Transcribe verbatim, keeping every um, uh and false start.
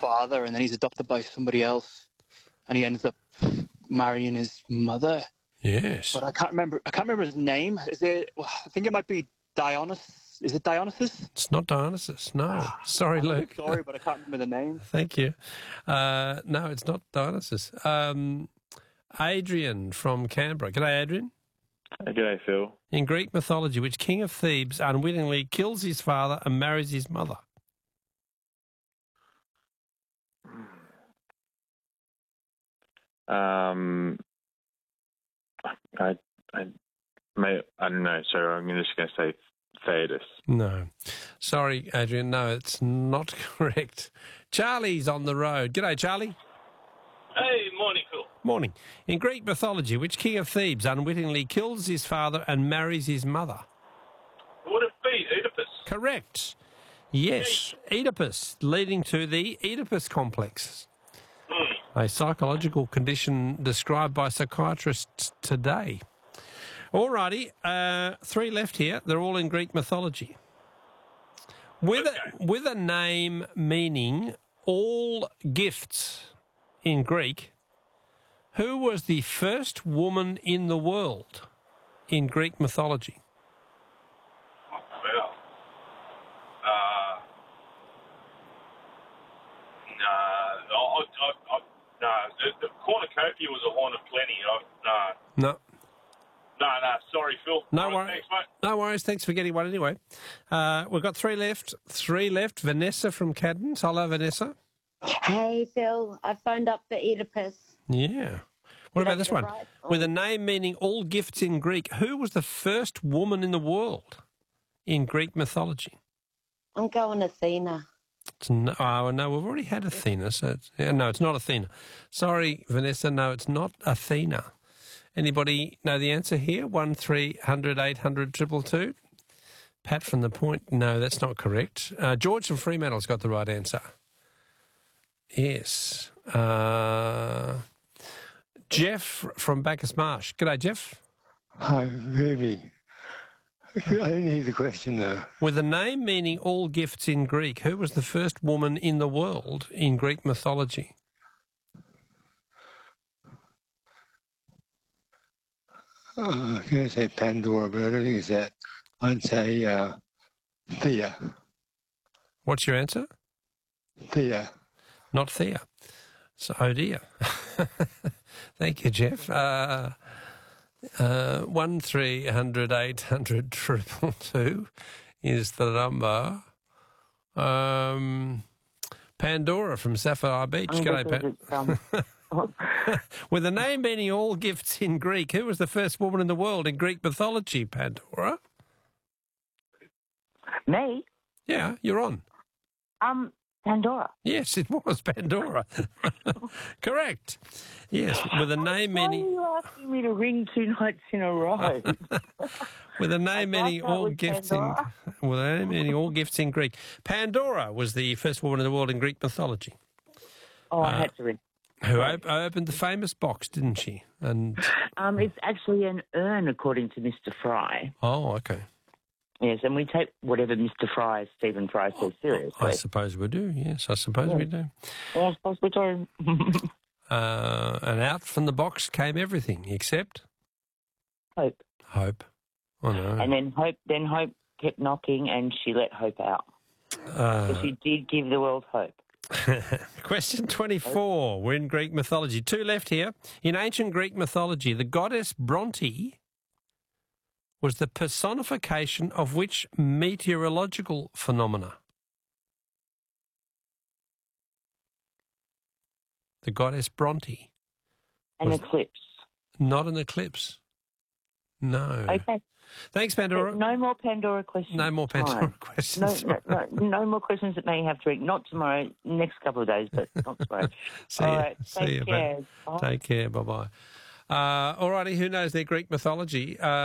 father, and then he's adopted by somebody else, and he ends up marrying his mother. Yes. But I can't remember. I can't remember his name. Is it? Well, I think it might be Dionysus. Is it Dionysus? It's not Dionysus. No. Sorry, Luke. Sorry, but I can't remember the name. Thank you. Uh, no, it's not Dionysus. Um, Adrian from Canberra. G'day, Adrian. Uh, G'day, Phil. In Greek mythology, which king of Thebes unwittingly kills his father and marries his mother? Um, I, I, may, I don't know. So I'm just going to say Thetis. No. Sorry, Adrian. No, it's not correct. Charlie's on the road. G'day, Charlie. Hey, morning, Phil. Morning. In Greek mythology, which king of Thebes unwittingly kills his father and marries his mother? Would it be Oedipus? Correct. Yes, Oedipus, leading to the Oedipus complex, Hmm. a psychological condition described by psychiatrists today. All righty, uh, three left here. They're all in Greek mythology. With, Okay. a, with a name meaning all gifts in Greek, who was the first woman in the world in Greek mythology? Well, uh, no, I, I, I, no, the, the cornucopia was a horn of plenty. I, no, No. no, no, sorry, Phil. No All right, worries. Thanks, mate. No worries. Thanks for getting one anyway. Uh, we've got three left. Three left. Vanessa from Cadden. Hello, Vanessa. Hey, Phil. I phoned up for Oedipus. Yeah. What Did I about this get it one? right? With a name meaning all gifts in Greek, who was the first woman in the world in Greek mythology? I'm going Athena. It's no, oh, no, we've already had Athena. So it's, yeah, no, it's not Athena. Sorry, Vanessa. No, it's not Athena. Anybody know the answer here? One three hundred eight hundred triple two. Pat from the Point. No, that's not correct. Uh, George from Fremantle's got the right answer. Yes. Uh, Jeff from Bacchus Marsh. G'day, Jeff. Hi, Ruby. I didn't hear the question, though. With a name meaning all gifts in Greek, who was the first woman in the world in Greek mythology? Uh, I was going to say Pandora, but I don't think it's that. I'd say uh, Thea. What's your answer? Thea. Not Thea. So, oh dear. Thank you, Jeff. Uh, uh, one three hundred eight hundred triple two is the number. Um, Pandora from Sapphire Beach. G'day, Pan. With a name meaning all gifts in Greek, who was the first woman in the world in Greek mythology, Pandora? Me? Yeah, you're on. Um, Pandora. Yes, it was Pandora. Correct. Yes, with a name Why meaning... are you asking me to ring two nights in a row? With a name meaning that all was gifts Pandora. in... With a name meaning all gifts in Greek. Pandora was the first woman in the world in Greek mythology. Oh, I Uh, had to ring. Who op- opened the famous box, didn't she? And Um, it's actually an urn, according to Mister Fry. oh, okay. Yes, and we take whatever Mister Fry, Stephen Fry, says seriously. I suppose we do. Yes, I suppose we do. I suppose we do. Uh, and out from the box came everything except Hope. hope. I know. And then Hope, then Hope kept knocking, and she let Hope out. Uh, But she did give the world hope. Question twenty-four. We're in Greek mythology. Two left here. In ancient Greek mythology, the goddess Bronte was the personification of which meteorological phenomena? The goddess Bronte. An Was- eclipse. Not an eclipse. No. Okay. Thanks, Pandora. No more Pandora questions. No more Pandora Fine. questions. No, no, no, no more questions that may have to ring. Not tomorrow, next couple of days, but not tomorrow. See All ya. right, See take ya, care. mate. Bye. Take care. Bye-bye. Uh, all righty, who knows their Greek mythology? Uh,